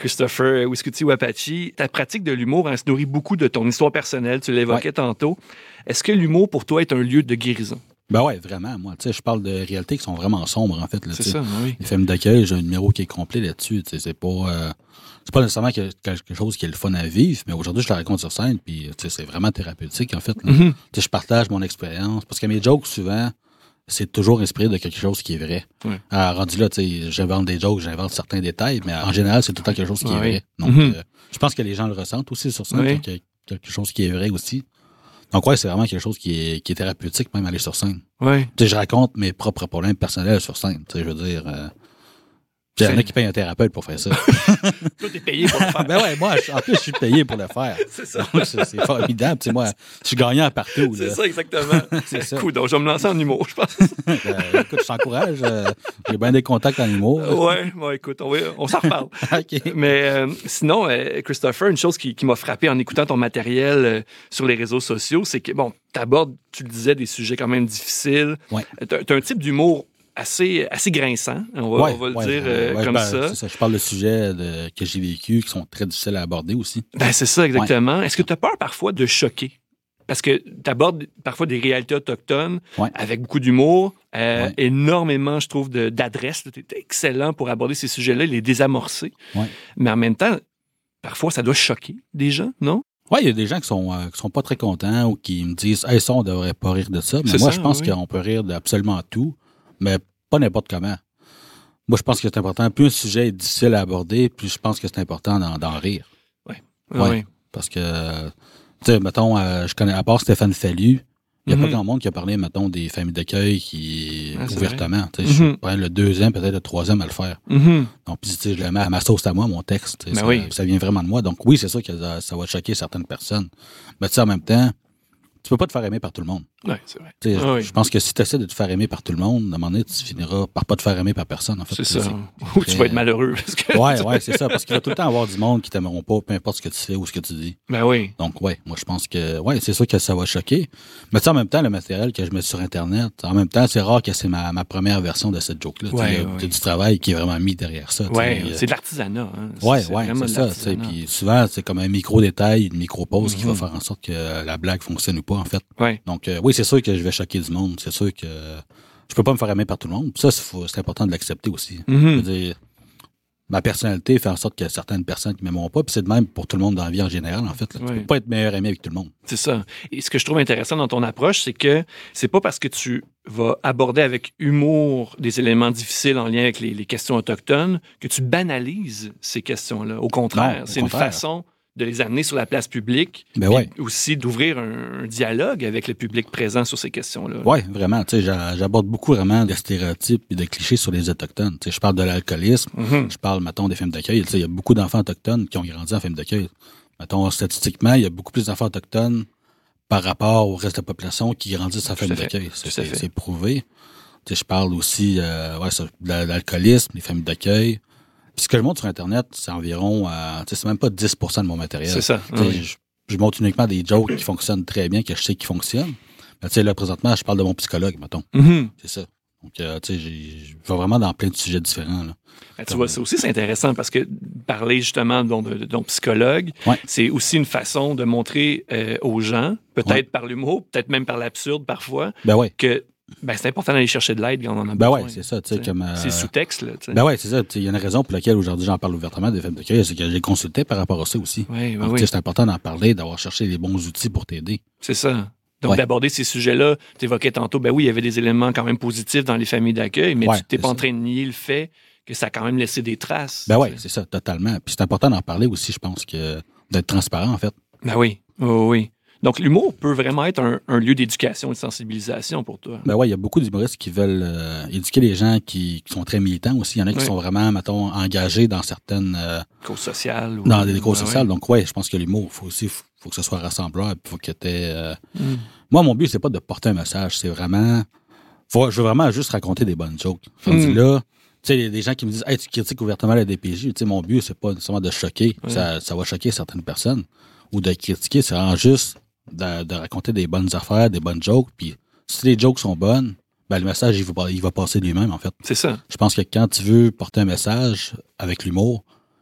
Christopher Whiskuti-Wapachie, ta pratique de l'humour se nourrit beaucoup de ton histoire personnelle, tu l'évoquais tantôt. Est-ce que l'humour, pour toi, est un lieu de guérison? Ben ouais, vraiment. Moi, tu sais, je parle de réalités qui sont vraiment sombres, en fait. Là, c'est ça, oui. Les films d'accueil, j'ai un numéro qui est complet là-dessus. C'est pas nécessairement quelque chose qui est le fun à vivre, mais aujourd'hui, je le raconte sur scène, puis c'est vraiment thérapeutique, en fait. Mm-hmm. Je partage mon expérience, parce que mes jokes, souvent, c'est toujours inspiré de quelque chose qui est vrai. Ouais. Rendu là, j'invente des jokes, j'invente certains détails, mais en général, c'est tout le temps quelque chose qui est vrai. Donc, je pense que les gens le ressentent aussi sur scène, quelque chose qui est vrai aussi. Donc, ouais, c'est vraiment quelque chose qui est thérapeutique, même aller sur scène. Ouais. Je raconte mes propres problèmes personnels sur scène. Je veux dire, il y en a qui payent un thérapeute pour faire ça. Toi, t'es payé pour le faire. Ben ouais, moi, en plus, je suis payé pour le faire. C'est ça. Donc, c'est formidable. Moi, je suis gagnant partout. C'est là. ça, exactement. C'est ça. Cool, donc je vais me lancer en humour, je pense. Écoute, je t'encourage. J'ai bien des contacts en humour. Ouais, écoute, on s'en reparle. OK. Mais sinon, Christopher, une chose qui m'a frappé en écoutant ton matériel sur les réseaux sociaux, c'est que, bon, t'abordes, tu le disais, des sujets quand même difficiles. Ouais. T'as un type d'humour assez grinçant, on va le dire comme ça. C'est ça. Je parle de sujets que j'ai vécu qui sont très difficiles à aborder aussi. Ben, c'est ça, exactement. Ouais. Est-ce que tu as peur parfois de choquer? Parce que tu abordes parfois des réalités autochtones avec beaucoup d'humour, énormément, je trouve, d'adresse. Tu es excellent pour aborder ces sujets-là, les désamorcer. Ouais. Mais en même temps, parfois, ça doit choquer des gens, non? Oui, il y a des gens qui sont pas très contents ou qui me disent « Hey, ça, on devrait pas rire de ça. » Mais moi, je pense qu'on peut rire d'absolument tout, mais pas n'importe comment. Moi, je pense que c'est important. Plus un sujet est difficile à aborder, plus je pense que c'est important d'en rire. Oui. Parce que, tu sais, mettons, je connais, à part Stéphane Fallu, il n'y a pas grand monde qui a parlé, mettons, des familles d'accueil ouvertement. Tu sais, je suis le deuxième, peut-être le troisième à le faire. Donc, puis, tu sais, je le mets à ma sauce à moi, mon texte. Ça vient vraiment de moi. Donc, oui, c'est sûr que ça va choquer certaines personnes. Mais tu sais, en même temps, tu peux pas te faire aimer par tout le monde. Oui, c'est vrai. Je pense que si tu essaies de te faire aimer par tout le monde, à un moment donné, tu finiras par pas te faire aimer par personne, en fait. C'est ça. Ou tu vas être malheureux. Oui, c'est ça. Parce qu'il va tout le temps avoir du monde qui t'aimeront pas, peu importe ce que tu fais ou ce que tu dis. Ben oui. Donc, moi, je pense que, c'est sûr que ça va choquer. Mais tu sais, en même temps, le matériel que je mets sur Internet, en même temps, c'est rare que c'est ma première version de cette joke-là. Il y a du travail qui est vraiment mis derrière ça. C'est de l'artisanat. Hein. C'est ça. Puis souvent, c'est comme un micro-détail, une micro-pause qui va faire en sorte que la blague fonctionne ou pas, en fait. Donc, oui, c'est sûr que je vais choquer du monde. C'est sûr que je peux pas me faire aimer par tout le monde. Puis ça, c'est important de l'accepter aussi. Je veux dire, ma personnalité fait en sorte qu'il y a certaines personnes qui m'aimeront pas. Puis c'est de même pour tout le monde dans la vie en général, en fait. Là. Tu peux pas être meilleur ami avec tout le monde. C'est ça. Et ce que je trouve intéressant dans ton approche, c'est que c'est pas parce que tu vas aborder avec humour des éléments difficiles en lien avec les questions autochtones que tu banalises ces questions-là. Au contraire, c'est une façon de les amener sur la place publique, aussi d'ouvrir un dialogue avec le public présent sur ces questions-là. Oui, vraiment. Tu sais, j'aborde beaucoup vraiment de stéréotypes et de clichés sur les Autochtones. Tu sais, je parle de l'alcoolisme, je parle, mettons, des films d'accueil. Tu sais, il y a beaucoup d'enfants autochtones qui ont grandi en films d'accueil. Mettons, statistiquement, il y a beaucoup plus d'enfants autochtones par rapport au reste de la population qui grandissent en films d'accueil. C'est prouvé. Tu sais, je parle aussi de l'alcoolisme, les familles d'accueil. Puis ce que je montre sur Internet, c'est environ, c'est même pas 10% de mon matériel. C'est ça. Je montre uniquement des jokes qui fonctionnent très bien, que je sais qu'ils fonctionnent. Mais tu sais, là, présentement, je parle de mon psychologue, mettons. C'est ça. Donc, tu sais, je vais vraiment dans plein de sujets différents, là. Tu vois, ça aussi, c'est intéressant parce que parler justement de ton psychologue, c'est aussi une façon de montrer aux gens, peut-être par l'humour, peut-être même par l'absurde parfois, que c'est important d'aller chercher de l'aide quand on en a besoin. C'est ça, tu sais, comme... C'est sous-texte, là, tu sais. C'est ça. Il y a une raison pour laquelle aujourd'hui j'en parle ouvertement des femmes d'accueil, c'est que j'ai consulté par rapport à ça aussi. Donc, c'est important d'en parler, d'avoir cherché les bons outils pour t'aider. C'est ça. Donc, d'aborder ces sujets-là, tu évoquais tantôt, il y avait des éléments quand même positifs dans les familles d'accueil, mais tu n'es pas en train de nier le fait que ça a quand même laissé des traces. C'est ça, totalement. Puis c'est important d'en parler aussi, je pense, que d'être transparent, en fait. Oui. Donc, l'humour peut vraiment être un lieu d'éducation et de sensibilisation pour toi. Il y a beaucoup d'humoristes qui veulent éduquer les gens qui sont très militants aussi. Il y en a qui sont vraiment, mettons, engagés dans certaines... causes sociales. Dans des causes sociales. Donc, je pense que l'humour, faut que ce soit rassembleur. Faut que Moi, mon but, c'est pas de porter un message. C'est vraiment... Je veux vraiment juste raconter des bonnes jokes. Là, tu sais, il y a des gens qui me disent « Hey, tu critiques ouvertement la DPJ. » Tu sais, mon but, c'est pas nécessairement de choquer. Ça va choquer certaines personnes. Ou de critiquer, c'est vraiment juste... De raconter des bonnes affaires, des bonnes jokes, puis si les jokes sont bonnes, le message, il va passer lui-même, en fait. C'est ça. Je pense que quand tu veux porter un message avec l'humour,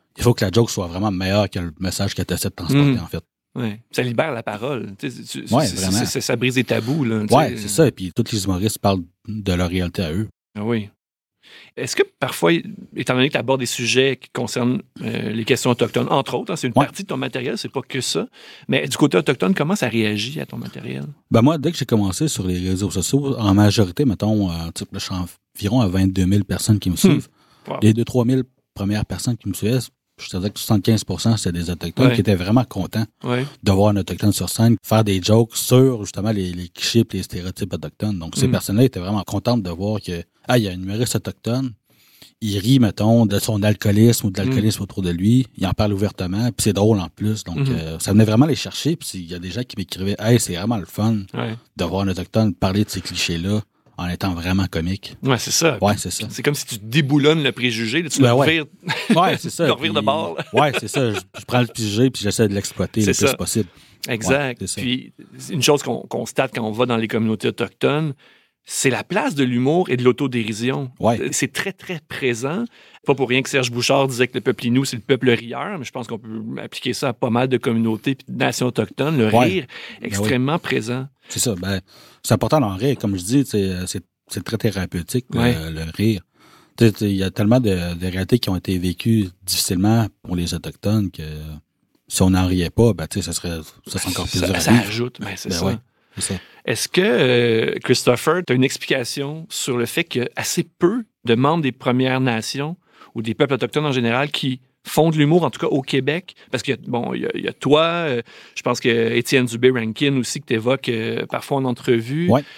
il faut que la joke soit vraiment meilleure que le message qu'elle essaie de transporter, en fait. Oui. Ça libère la parole. Oui, vraiment. Ça brise les tabous. Oui, c'est ça. Et puis, tous les humoristes parlent de leur réalité à eux. Ah oui. Est-ce que parfois, étant donné que tu abordes des sujets qui concernent les questions autochtones, entre autres, c'est une partie de ton matériel, c'est pas que ça, mais du côté autochtone, comment ça réagit à ton matériel? Ben moi, dès que j'ai commencé sur les réseaux sociaux, en majorité, mettons, je suis environ à 22 000 personnes qui me suivent. Wow. Les 2-3 000 premières personnes qui me suivaient, je te dirais que 75% c'était des Autochtones qui étaient vraiment contents de voir un Autochtone sur scène, faire des jokes sur, justement, les clichés et les stéréotypes autochtones. Donc, ces personnes-là étaient vraiment contentes de voir que, il y a un humoriste autochtone, il rit, mettons, de son alcoolisme ou de l'alcoolisme autour de lui, il en parle ouvertement, puis c'est drôle en plus. Donc, ça venait vraiment les chercher, puis il y a des gens qui m'écrivaient, c'est vraiment le fun de voir un Autochtone parler de ces clichés-là en étant vraiment comique. Ouais, c'est ça. Ouais, c'est ça. C'est comme si tu déboulonnes le préjugé, là, tu le revires. Ouais, c'est ça. Le revires de bord. Ouais, c'est ça. Je prends le préjugé puis j'essaie de l'exploiter le plus possible. Exact. Ouais, puis, une chose qu'on constate quand on va dans les communautés autochtones, c'est la place de l'humour et de l'autodérision. Ouais. C'est très, très présent. Pas pour rien que Serge Bouchard disait que le peuple Innu, c'est le peuple rieur, mais je pense qu'on peut appliquer ça à pas mal de communautés et de nations autochtones. Le rire, extrêmement présent. C'est ça. Ben, c'est important d'en rire. Comme je dis, c'est très thérapeutique, le rire. Il y a tellement de réalités qui ont été vécues difficilement pour les Autochtones que si on n'en riait pas, ça serait encore plus dur. Ça ajoute, c'est ça. Ouais, c'est ça. Est-ce que, Christopher, tu as une explication sur le fait qu'il y a assez peu de membres des Premières Nations ou des peuples autochtones en général qui font de l'humour, en tout cas au Québec? Parce qu'il y a toi, je pense que Étienne Dubé-Rankin aussi, que tu évoques parfois en entrevue. Ouais.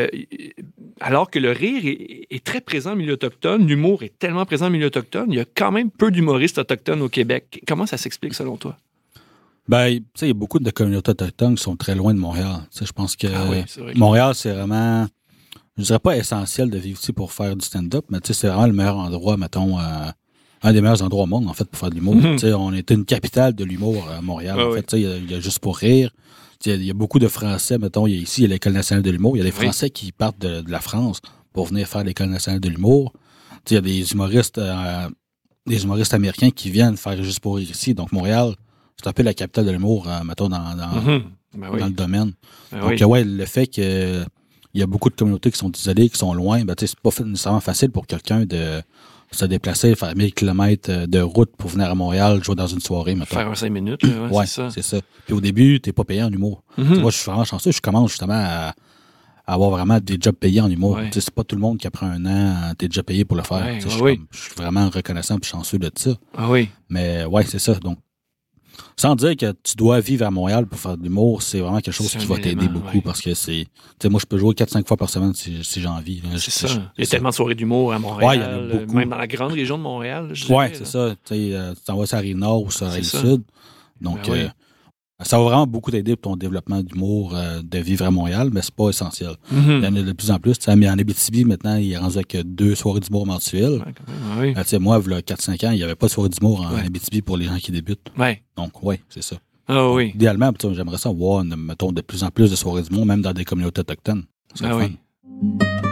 Alors que le rire est très présent au milieu autochtone, l'humour est tellement présent au milieu autochtone, il y a quand même peu d'humoristes autochtones au Québec. Comment ça s'explique selon toi? Ben, il y a beaucoup de communautés autochtones qui sont très loin de Montréal. Je pense que vrai. Montréal, c'est vraiment, je dirais pas essentiel de vivre ici pour faire du stand-up, mais c'est vraiment le meilleur endroit, mettons, un des meilleurs endroits au monde, en fait, pour faire de l'humour. On est une capitale de l'humour à Montréal. En fait, il y a juste pour rire. Il y a beaucoup de Français, mettons, il y a l'École nationale de l'humour. Il y a des Français qui partent de la France pour venir faire l'École nationale de l'humour. Il y a des humoristes américains qui viennent faire juste pour rire ici. Donc, Montréal, c'est un peu la capitale de l'humour, mettons, dans le domaine. Donc, le fait que il y a beaucoup de communautés qui sont isolées, qui sont loin, c'est pas nécessairement facile pour quelqu'un de se déplacer, faire 1000 km de route pour venir à Montréal, jouer dans une soirée, mettons. Faire un 5 minutes, c'est ça. Puis au début, t'es pas payé en humour. Moi, je suis vraiment chanceux, je commence justement à avoir vraiment des jobs payés en humour. C'est pas tout le monde qui après un an, t'es déjà payé pour le faire. Je suis vraiment reconnaissant et chanceux de ça. Mais c'est ça. Donc, sans dire que tu dois vivre à Montréal pour faire de l'humour, c'est vraiment quelque chose qui va t'aider beaucoup parce que moi, je peux jouer 4-5 fois par semaine si j'ai envie. Là. C'est ça. Il y a tellement de soirées d'humour à Montréal. Il y en a beaucoup. Même dans la grande région de Montréal. C'est ça. Tu t'en vas sur la Rive-Nord ou sur la Rive-Sud. Donc, ça va vraiment beaucoup t'aider pour ton développement d'humour, de vivre à Montréal, mais c'est pas essentiel. Il y en a de plus en plus. Mais en Abitibi, maintenant, il est rendu avec 2 soirées d'humour mensuelles. Moi, il y a 4-5 ans, il n'y avait pas de soirée d'humour en Abitibi pour les gens qui débutent. Donc, c'est ça. Idéalement, j'aimerais ça voir, mettons, de plus en plus de soirées d'humour, même dans des communautés autochtones. C'est fun.